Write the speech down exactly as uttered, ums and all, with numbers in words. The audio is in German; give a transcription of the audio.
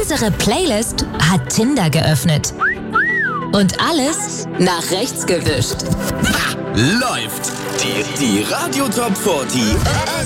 Unsere Playlist hat Tinder geöffnet. Und alles nach rechts gewischt. Ha, läuft! Die, die Radio Top vierzig